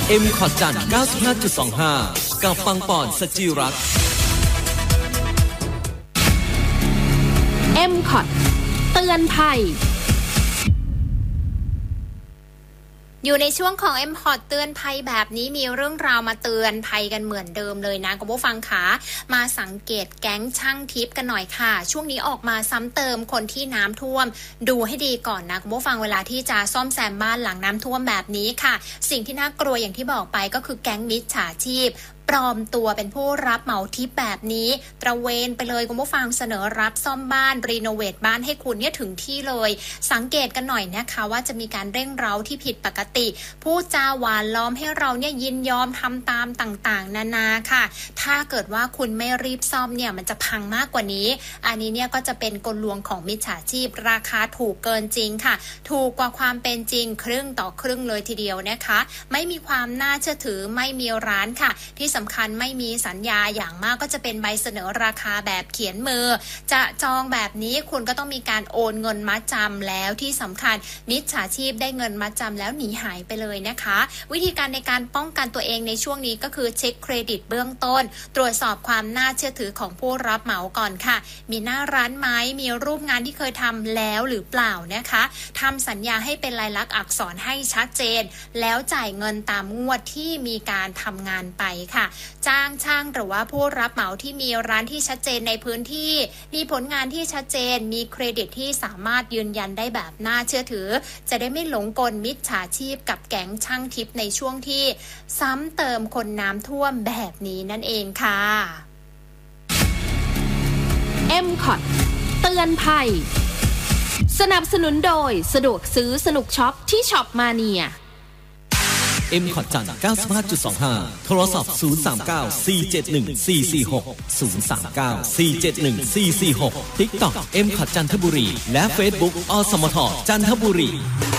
M ขอดจัน 95.25 กับปังปอนสจิรัตน์ M ขอดเตือนภัยอยู่ในช่วงของ M พอร์ตเตือนภัยแบบนี้มีเรื่องราวมาเตือนภัยกันเหมือนเดิมเลยนะคุณผู้ฟังขามาสังเกตแก๊งช่างทิพย์กันหน่อยค่ะช่วงนี้ออกมาซ้ำเติมคนที่น้ำท่วมดูให้ดีก่อนนะคุณผู้ฟังเวลาที่จะซ่อมแซมบ้านหลังน้ำท่วมแบบนี้ค่ะสิ่งที่น่ากลัวอย่างที่บอกไปก็คือแก๊งมิจฉาชีพปลอมตัวเป็นผู้รับเหมาทิปแบบนี้ตระเวนไปเลยคุณผู้ฟังเสนอรับซ่อมบ้านรีโนเวทบ้านให้คุณเนี่ยถึงที่เลยสังเกตกันหน่อยนะคะว่าจะมีการเร่งเร้าที่ผิดปกติผู้จาหวานล้อมให้เราเนี่ยยินยอมทำตามต่างๆนานาค่ะถ้าเกิดว่าคุณไม่รีบซ่อมเนี่ยมันจะพังมากกว่านี้อันนี้เนี่ยก็จะเป็นกลลวงของมิจฉาชีพราคาถูกเกินจริงค่ะถูกกว่าความเป็นจริงครึ่งต่อครึ่งเลยทีเดียวนะคะไม่มีความน่าเชื่อถือไม่มีร้านค่ะที่สำคัญไม่มีสัญญาอย่างมากก็จะเป็นใบเสนอราคาแบบเขียนมือจะจองแบบนี้คุณก็ต้องมีการโอนเงินมัดจำแล้วที่สำคัญมิจฉาชีพได้เงินมัดจำแล้วหนีหายไปเลยนะคะวิธีการในการป้องกันตัวเองในช่วงนี้ก็คือเช็คเครดิตเบื้องต้นตรวจสอบความน่าเชื่อถือของผู้รับเหมาก่อนค่ะมีหน้าร้านไหมมีรูปงานที่เคยทำแล้วหรือเปล่านะคะทำสัญญาให้เป็นลายลักษณ์อักษรให้ชัดเจนแล้วจ่ายเงินตามงวดที่มีการทำงานไปค่ะจ้างช่างหรือว่าผู้รับเหมาที่มีร้านที่ชัดเจนในพื้นที่มีผลงานที่ชัดเจนมีเครดิตที่สามารถยืนยันได้แบบน่าเชื่อถือจะได้ไม่หลงกลมิจฉาชีพกับแก๊งช่างทิพย์ในช่วงที่ซ้ำเติมคนน้ำท่วมแบบนี้นั่นเองค่ะ M คอดเตือนภัยสนับสนุนโดยสะดวกซื้อสนุกช็อปที่ช็อปมาเนีย M ขอดจัน 95.25 โทรศัพท์ 039 471 446 039 471 446 TikTok M ขอดจันทบุรีและ Facebook อสมทจันทบุรี